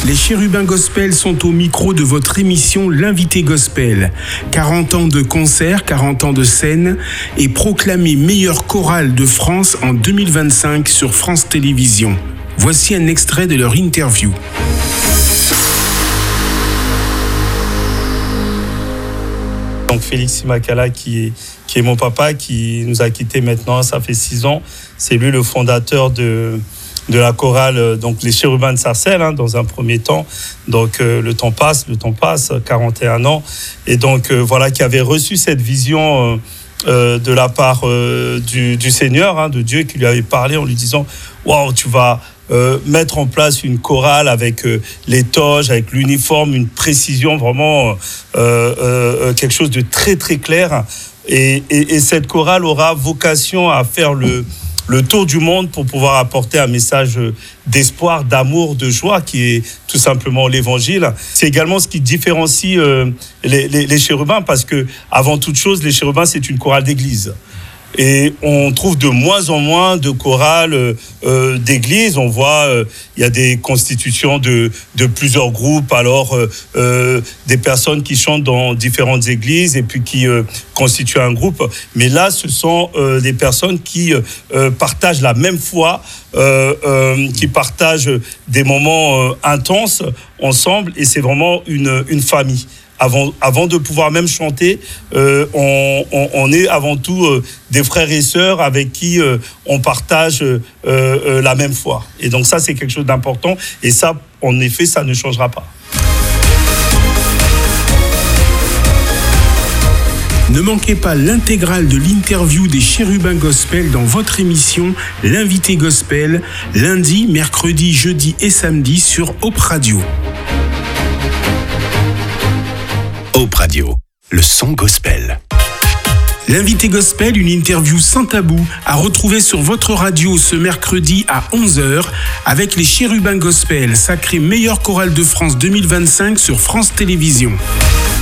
Les Chérubins Gospel sont au micro de votre émission L'Invité Gospel. 40 ans de concerts, 40 ans de scène et proclamé meilleure chorale de France en 2025 sur France Télévisions. Voici un extrait de leur interview. Donc Félix Simakala qui est mon papa, qui nous a quittés maintenant, ça fait 6 ans. C'est lui le fondateur de la chorale, donc les Chérubins de Sarcelles, dans un premier temps. Donc le temps passe, 41 ans. Et donc voilà, qui avait reçu cette vision de la part du Seigneur, de Dieu, qui lui avait parlé en lui disant « Waouh, tu vas mettre en place une chorale avec les toges, avec l'uniforme, une précision, vraiment quelque chose de très très clair. Et cette chorale aura vocation à faire le tour du monde pour pouvoir apporter un message d'espoir, d'amour, de joie qui est tout simplement l'évangile. C'est également ce qui différencie les chérubins parce que avant toute chose, les chérubins, c'est une chorale d'église. Et on trouve de moins en moins de chorales d'église. On voit, il y a des constitutions de plusieurs groupes, alors des personnes qui chantent dans différentes églises et puis qui constituent un groupe. Mais là, ce sont des personnes qui partagent la même foi, qui partagent des moments intenses ensemble, et c'est vraiment une famille. Avant de pouvoir même chanter, on est avant tout des frères et sœurs avec qui on partage la même foi. Et donc ça, c'est quelque chose d'important. Et ça, en effet, ça ne changera pas. Ne manquez pas l'intégrale de l'interview des Chérubins Gospel dans votre émission L'Invité Gospel, lundi, mercredi, jeudi et samedi sur Hope Radio. Hope Radio, le son gospel. L'Invité Gospel, une interview sans tabou, à retrouver sur votre radio ce mercredi à 11h avec les Chérubins Gospel, sacrée meilleure chorale de France 2025 sur France Télévisions.